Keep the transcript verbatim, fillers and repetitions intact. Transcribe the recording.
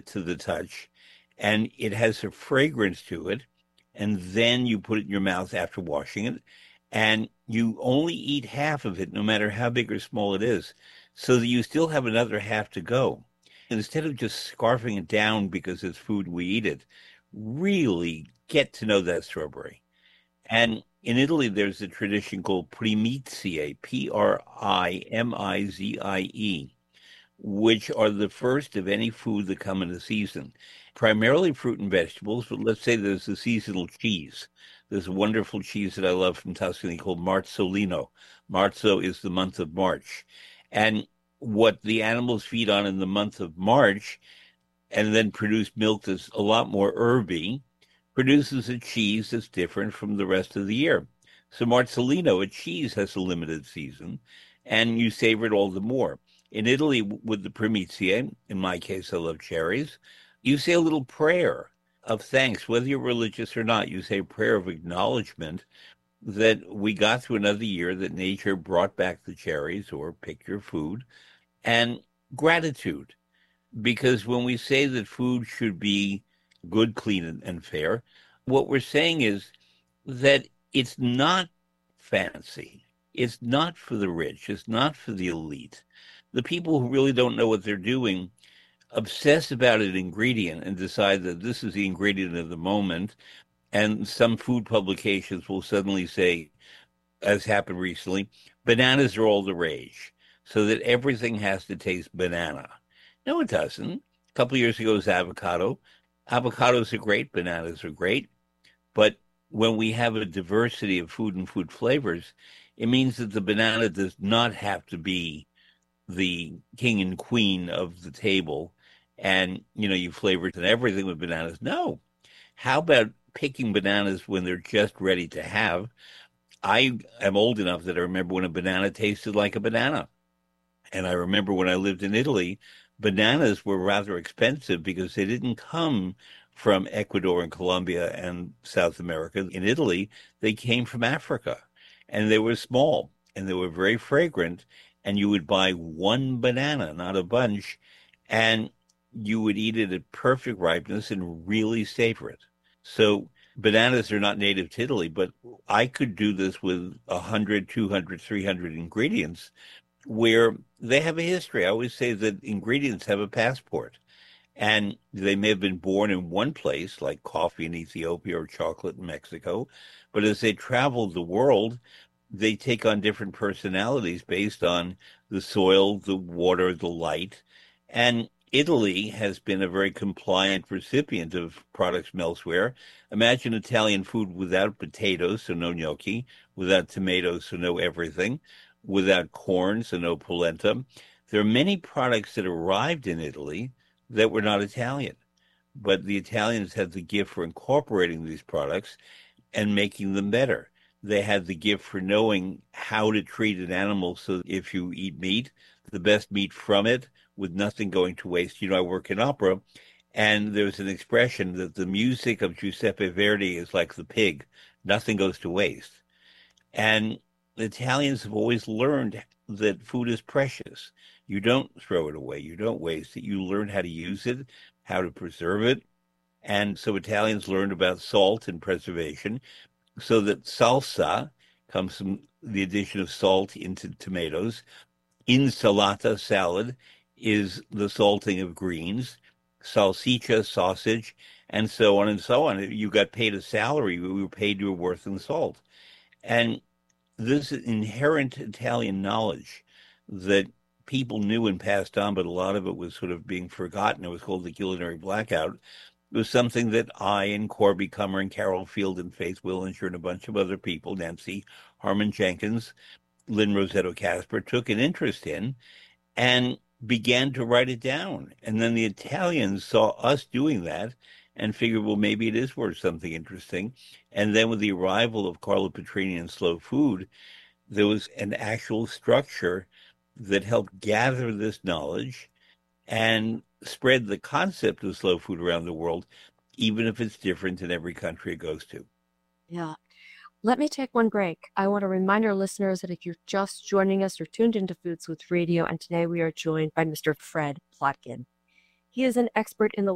to the touch, and it has a fragrance to it. And then you put it in your mouth after washing it, and you only eat half of it, no matter how big or small it is, so that you still have another half to go. And instead of just scarfing it down because it's food, we eat it, really get to know that strawberry. And in Italy, there's a tradition called primizie, P R I M I Z I E, which are the first of any food that come in a season, primarily fruit and vegetables. But let's say there's a seasonal cheese. There's a wonderful cheese that I love from Tuscany called Marzolino. Marzo is the month of March. And what the animals feed on in the month of March and then produce milk that's a lot more herby produces a cheese that's different from the rest of the year. So Marzolino, a cheese, has a limited season, and you savor it all the more. In Italy, with the primizie, in my case, I love cherries, you say a little prayer of thanks, whether you're religious or not. You say a prayer of acknowledgement that we got through another year, that nature brought back the cherries, or pick your food, and gratitude. Because when we say that food should be good, clean, and, and fair, what we're saying is that it's not fancy. It's not for the rich. It's not for the elite. The people who really don't know what they're doing obsess about an ingredient and decide that this is the ingredient of the moment. And some food publications will suddenly say, as happened recently, bananas are all the rage, so that everything has to taste banana. No, it doesn't. A couple of years ago, it was avocado. Avocados are great, bananas are great. But when we have a diversity of food and food flavors, it means that the banana does not have to be the king and queen of the table. And, you know, you flavor it and everything with bananas. No. How about picking bananas when they're just ready to have? I am old enough that I remember when a banana tasted like a banana. And I remember when I lived in Italy, bananas were rather expensive because they didn't come from Ecuador and Colombia and South America. In Italy, they came from Africa, and they were small and they were very fragrant. And you would buy one banana, not a bunch, and you would eat it at perfect ripeness and really savor it. So bananas are not native to Italy, but I could do this with one hundred, two hundred, three hundred ingredients where they have a history. I always say that ingredients have a passport, and they may have been born in one place, like coffee in Ethiopia or chocolate in Mexico, but as they travel the world, they take on different personalities based on the soil, the water, the light. And Italy has been a very compliant recipient of products from elsewhere. Imagine Italian food without potatoes, so no gnocchi, without tomatoes, so no everything, without corn, so no polenta. There are many products that arrived in Italy that were not Italian, but the Italians had the gift for incorporating these products and making them better. They had the gift for knowing how to treat an animal so that if you eat meat, the best meat from it with nothing going to waste. You know, I work in opera, and there's an expression that the music of Giuseppe Verdi is like the pig. Nothing goes to waste. And the Italians have always learned that food is precious. You don't throw it away. You don't waste it. You learn how to use it, how to preserve it. And so Italians learned about salt and preservation, so that salsa comes from the addition of salt into tomatoes. Insalata, salad, is the salting of greens. Salsiccia, sausage, and so on and so on. You got paid a salary. We were paid your worth in salt. And this inherent Italian knowledge that people knew and passed on, but a lot of it was sort of being forgotten. It was called the culinary blackout. It was something that I and Corby Kummer and Carol Field and Faith Willinger and a bunch of other people, Nancy Harmon Jenkins, Lynn Rosetto Casper, took an interest in and began to write it down. And then the Italians saw us doing that and figured, well, maybe it is worth something interesting. And then with the arrival of Carlo Petrini and Slow Food, there was an actual structure that helped gather this knowledge and spread the concept of slow food around the world, even if it's different in every country it goes to. Yeah. Let me take one break. I want to remind our listeners that if you're just joining us, you're tuned into Foods with Radio, and today we are joined by Mister Fred Plotkin. He is an expert in the